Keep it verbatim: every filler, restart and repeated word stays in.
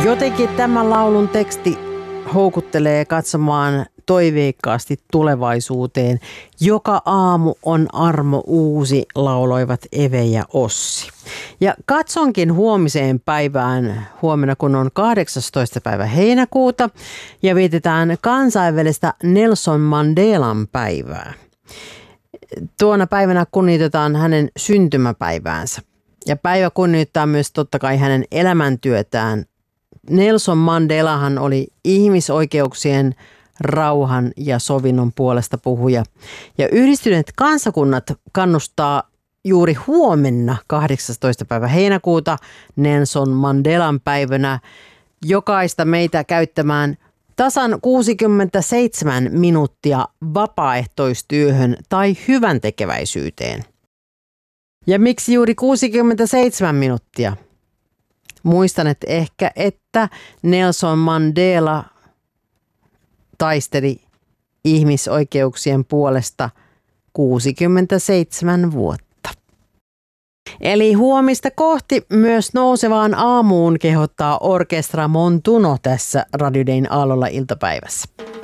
Jotenkin tämän laulun teksti houkuttelee katsomaan toiveikkaasti tulevaisuuteen. Joka aamu on armo uusi, lauloivat Eve ja Ossi. Ja katsonkin huomiseen päivään huomenna, kun on kahdeksastoista päivä heinäkuuta ja vietetään kansainvälistä Nelson Mandelan päivää. Tuona päivänä kunnioitetaan hänen syntymäpäiväänsä ja päivä kunnioittaa myös totta kai hänen elämäntyötään. Nelson Mandelahan oli ihmisoikeuksien, rauhan ja sovinnon puolesta puhuja. Ja Yhdistyneet kansakunnat kannustaa juuri huomenna kahdeksastoista päivä heinäkuuta Nelson Mandelan päivänä jokaista meitä käyttämään tasan kuusikymmentäseitsemän minuuttia vapaaehtoistyöhön tai hyväntekeväisyyteen. Ja miksi juuri kuusikymmentäseitsemän minuuttia? Muistan, että ehkä, että Nelson Mandela taisteli ihmisoikeuksien puolesta kuusikymmentäseitsemän vuotta. Eli huomista kohti myös nousevaan aamuun kehottaa Orkestra Montuno tässä Radio Dayn aallolla iltapäivässä.